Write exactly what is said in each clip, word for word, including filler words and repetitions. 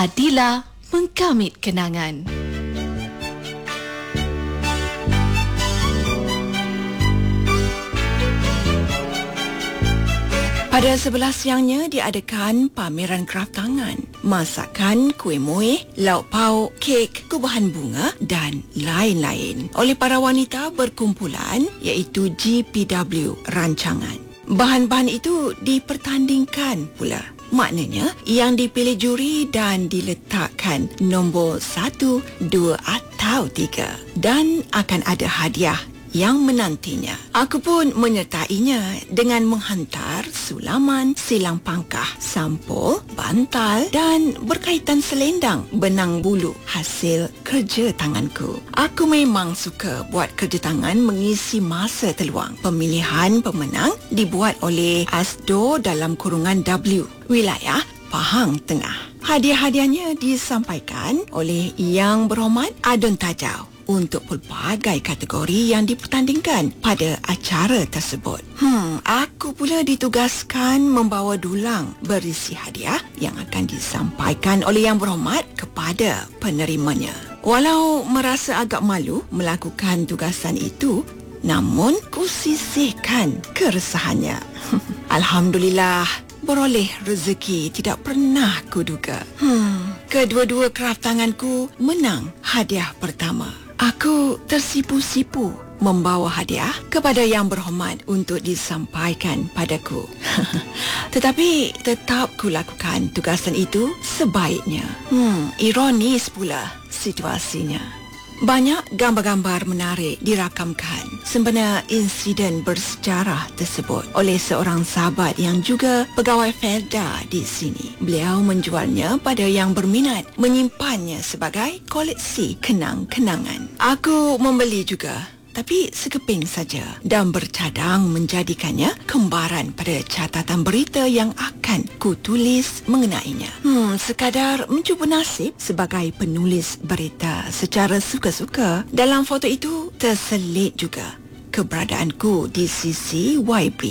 Adila mengkamit kenangan. Pada sebelah siangnya diadakan pameran kraft tangan, masakan, kuih muih, lauk pauk, kek, gubahan bunga dan lain-lain oleh para wanita berkumpulan iaitu G P W Rancangan. Bahan-bahan itu dipertandingkan pula. Maknanya yang dipilih juri dan diletakkan nombor satu, dua atau tiga dan akan ada hadiah yang menantinya. Aku pun menyertainya dengan menghantar sulaman, silang pangkah, sampul, bantal dan berkaitan selendang benang bulu hasil kerja tanganku. Aku memang suka buat kerja tangan mengisi masa terluang. Pemilihan pemenang dibuat oleh Asdo dalam kurungan W, wilayah Pahang Tengah. Hadiah-hadiahnya disampaikan oleh Yang Berhormat Adun Tajau untuk pelbagai kategori yang dipertandingkan pada acara tersebut. Hmm, aku pula ditugaskan membawa dulang berisi hadiah yang akan disampaikan oleh Yang Berhormat kepada penerimanya. Walau merasa agak malu melakukan tugasan itu, namun kusisihkan keresahannya. Alhamdulillah, beroleh rezeki tidak pernah kuduga. Hmm, kedua-dua kraft tanganku menang hadiah pertama. Aku tersipu-sipu membawa hadiah kepada Yang Berhormat untuk disampaikan padaku. Tetapi tetap kulakukan tugasan itu sebaiknya. Hmm, ironis pula situasinya. Banyak gambar-gambar menarik dirakamkan sempena insiden bersejarah tersebut oleh seorang sahabat yang juga pegawai Felda di sini. Beliau menjualnya pada yang berminat menyimpannya sebagai koleksi kenang-kenangan. Aku membeli juga, tapi sekeping saja dan bercadang menjadikannya kembaran pada catatan berita yang akan kutulis mengenainya. Hmm, sekadar mencuba nasib sebagai penulis berita secara suka-suka. Dalam foto itu terselit juga keberadaanku di sisi Y B.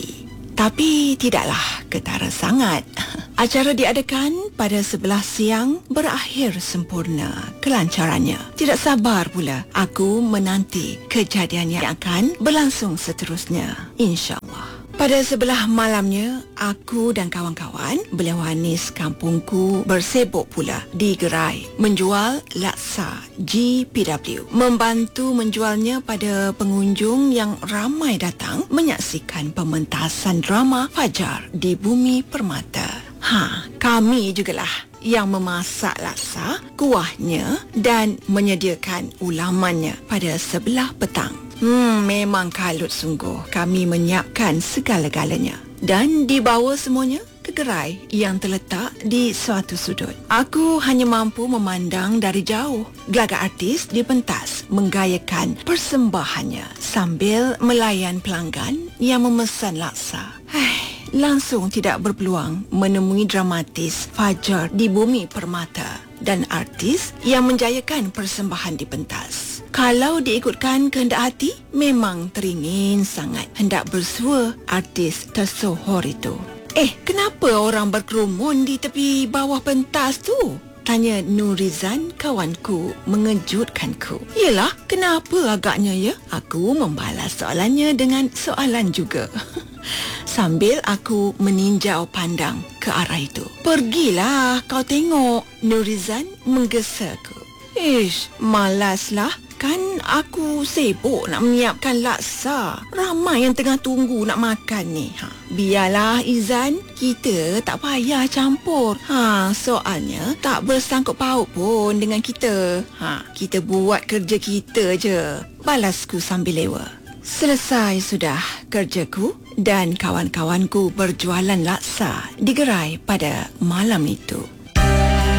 Tapi tidaklah ketara sangat. Acara diadakan pada sebelah siang, berakhir sempurna kelancarannya. Tidak sabar pula aku menanti kejadian yang akan berlangsung seterusnya, insya-Allah. Pada sebelah malamnya, aku dan kawan-kawan belewanis kampungku bersibuk pula di gerai menjual laksa G P W. Membantu menjualnya pada pengunjung yang ramai datang menyaksikan pementasan drama Fajar di Bumi Permata. Ha, kami jugalah yang memasak laksa, kuahnya dan menyediakan ulamannya pada sebelah petang. Hmm, memang kalut sungguh kami menyiapkan segala-galanya dan dibawa semuanya ke gerai yang terletak di suatu sudut. Aku hanya mampu memandang dari jauh gelagat artis di pentas menggayakan persembahannya sambil melayan pelanggan yang memesan laksa. Hai, langsung tidak berpeluang menemui dramatis Fajar di Bumi Permata dan artis yang menjayakan persembahan di pentas. Kalau diikutkan kehendak hati, memang teringin sangat hendak bersua artis tersohor itu. Eh, kenapa orang berkerumun di tepi bawah pentas tu? Tanya Nurizan, kawanku, mengejutkanku. Yelah, kenapa agaknya ya? Aku membalas soalannya dengan soalan juga. Sambil aku meninjau pandang ke arah itu. Pergilah kau tengok, Nurizan menggesaku. Ish, malaslah. Kan aku sibuk nak menyiapkan laksa. Ramai yang tengah tunggu nak makan ni. Ha, biarlah Izan, kita tak payah campur. Ha, soalnya tak bersangkut paut pun dengan kita. Ha, kita buat kerja kita je. Balasku sambil lewa. Selesai sudah kerjaku dan kawan-kawanku berjualan laksa di gerai pada malam itu.